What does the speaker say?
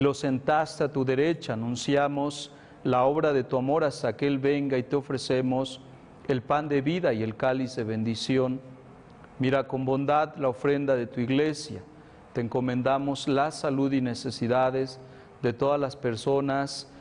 Lo sentaste a tu derecha, anunciamos la obra de tu amor hasta que Él venga y te ofrecemos el pan de vida y el cáliz de bendición. Mira con bondad la ofrenda de tu iglesia. Te encomendamos la salud y necesidades de todas las personas